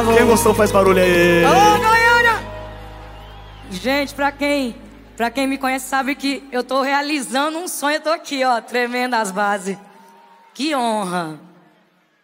bravo. Quem gostou faz barulho aí. Alô, Goiânia! Gente, pra quem me conhece sabe que eu tô realizando um sonho. Eu tô aqui, ó, tremendo as bases. Que honra.